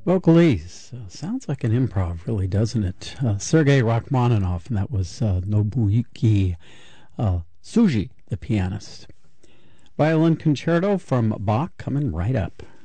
Vocalese. Sounds like an improv, really, doesn't it? Sergei Rachmaninoff, and that was Nobuyuki Tsuji, the pianist. Violin concerto from Bach coming right up.